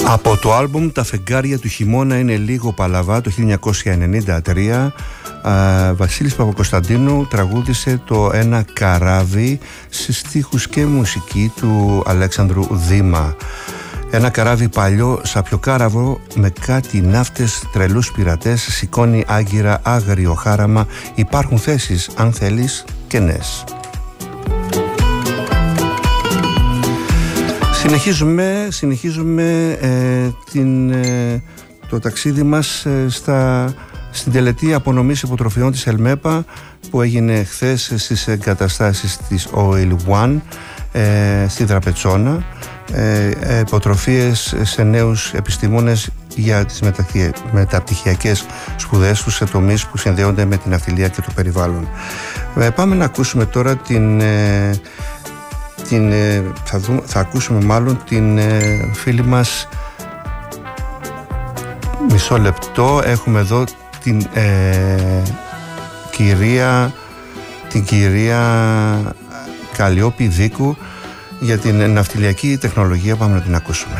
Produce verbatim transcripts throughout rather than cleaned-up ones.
Από το άλμπουμ «Τα φεγγάρια του χειμώνα είναι λίγο παλαβά» το χίλια εννιακόσια ενενήντα τρία, α, Βασίλης Παπακοσταντίνου τραγούδισε το «Ένα καράβι» σε στίχους και μουσική του Αλέξανδρου Δήμα. Ένα καράβι παλιό, σαπιοκάραβο, με κάτι ναύτες, τρελούς πειρατές, σηκώνει άγκυρα, άγριο χάραμα, υπάρχουν θέσεις αν θέλεις κενές. Συνεχίζουμε, συνεχίζουμε ε, την, ε, το ταξίδι μας ε, στα, στην τελετή απονομής υποτροφιών της Ελμέπα που έγινε χθες στις εγκαταστάσεις της Oil One ε, στη Δραπετσόνα. Ε, ε, υποτροφίες σε νέους επιστήμονες για τις μεταπτυχιακές σπουδές τους σε τομείς που συνδέονται με την ναυτιλία και το περιβάλλον. Ε, πάμε να ακούσουμε τώρα την... Ε, Την, θα, δούμε, θα ακούσουμε μάλλον την ε, φίλη μας. Μισό λεπτό. Έχουμε εδώ την ε, κυρία την κυρία Καλλιόπη Δίκου για την ναυτιλιακή τεχνολογία. Πάμε να την ακούσουμε.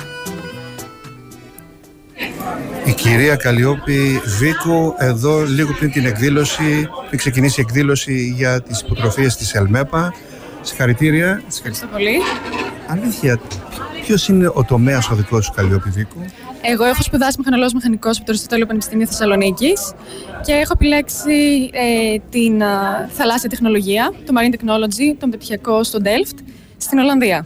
Η κυρία Καλλιόπη Βίκου εδώ λίγο πριν την εκδήλωση, πριν ξεκινήσει η εκδήλωση για τις υποτροφίες της Ελμέπα. Συγχαρητήρια. Ευχαριστώ πολύ. Αλήθεια, ποιος είναι ο τομέας ο δικός σου, Καλλιόπη Βίκου? Εγώ έχω σπουδάσει μηχανολόγος μηχανικός από το Αριστοτέλειο Πανεπιστήμιο Θεσσαλονίκης και έχω επιλέξει ε, την α, θαλάσσια τεχνολογία, το Marine Technology, το μεταπτυχιακό στο Delft, στην Ολλανδία.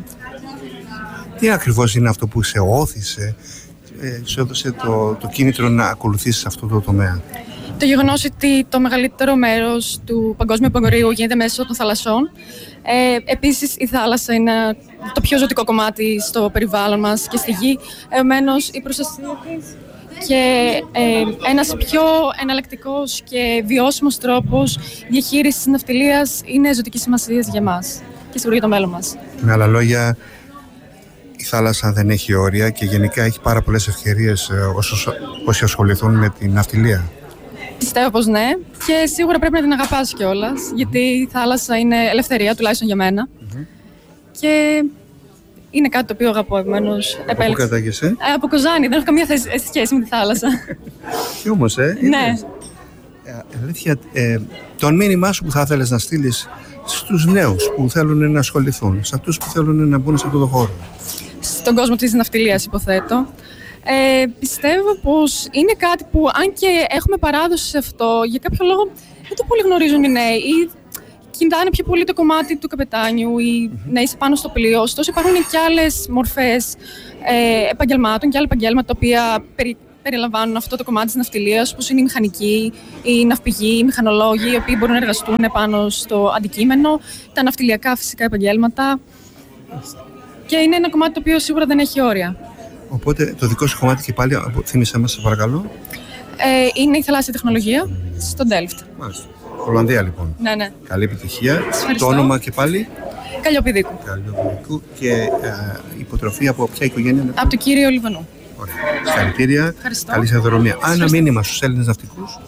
Τι ακριβώς είναι αυτό που σε όθησε, ε, σου έδωσε το, το κίνητρο να ακολουθήσεις αυτό το τομέα? Το γεγονός ότι το μεγαλύτερο μέρος του παγκόσμιου εμπορίου γίνεται μέσω των θαλασσών. Ε, επίσης, η θάλασσα είναι το πιο ζωτικό κομμάτι στο περιβάλλον μας και στη γη. Επομένως, η προστασία της και ε, ένας πιο εναλλακτικός και βιώσιμος τρόπος διαχείρισης της ναυτιλίας είναι ζωτικής σημασίας για μας και σίγουρα για το μέλλον μας. Με άλλα λόγια, η θάλασσα δεν έχει όρια και γενικά έχει πάρα πολλές ευκαιρίες όσοι ασχοληθούν με την ναυτιλία. Πιστεύω πως ναι, και σίγουρα πρέπει να την αγαπάς κιόλας, γιατί η θάλασσα είναι ελευθερία, τουλάχιστον για μένα. Mm-hmm. Και είναι κάτι το οποίο αγαπώ, επομένως επέλεξα. Από πού κατάγεσαι? Ε, από Κοζάνη, δεν έχω καμία σχέση με τη θάλασσα. Και όμως, ε, ναι. Ε, αλήθεια, ε, το μήνυμά σου που θα ήθελες να στείλεις στους νέους που θέλουν να ασχοληθούν, σε αυτούς που θέλουν να μπουν σε αυτό το χώρο? Στον κόσμο της ναυτιλίας, υποθέτω. Ε, πιστεύω πως είναι κάτι που, αν και έχουμε παράδοση σε αυτό, για κάποιο λόγο δεν το πολύ γνωρίζουν οι νέοι ή κοιτάνε πιο πολύ το κομμάτι του καπετάνιου ή mm-hmm. να είσαι πάνω στο πλοίο. Ωστόσο υπάρχουν και άλλες μορφές ε, επαγγελμάτων και άλλα επαγγέλματα τα οποία περι, περιλαμβάνουν αυτό το κομμάτι της ναυτιλίας, όπως είναι οι μηχανικοί, οι ναυπηγοί, οι μηχανολόγοι, οι οποίοι μπορούν να εργαστούν πάνω στο αντικείμενο, τα ναυτιλιακά φυσικά επαγγέλματα. Και είναι ένα κομμάτι το οποίο σίγουρα δεν έχει όρια. Οπότε το δικό σου κομμάτι και πάλι, θύμισέ μας σε παρακαλώ. Ε, είναι η θαλάσσια τεχνολογία στο Delft. Μάλιστα. Ολλανδία λοιπόν. Ναι, ναι. Καλή επιτυχία. Το όνομα και πάλι? Καλλιόπη Δίκου. Καλλιόπη Δίκου. Και ε, υποτροφή από ποια οικογένεια? Από το κύριο Λιβανού. Ωραία. Συγχαρητήρια. Ευχαριστώ. Καλή σταδιοδρομία. Α, ένα μήνυμα στους Έλληνες ναυτικούς.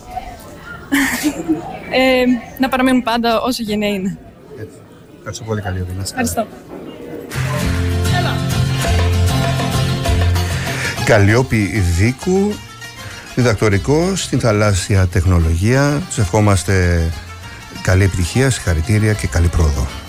ε, να παραμείνουν πάντα όσο γενναία είναι. Έτσι. Ευχαριστώ πολύ, Καλλιόπη. Ευχαριστώ. Καλλιόπη Δίκου, διδακτορικό στην θαλάσσια τεχνολογία. Τους ευχόμαστε καλή επιτυχία, συγχαρητήρια και καλή πρόοδο.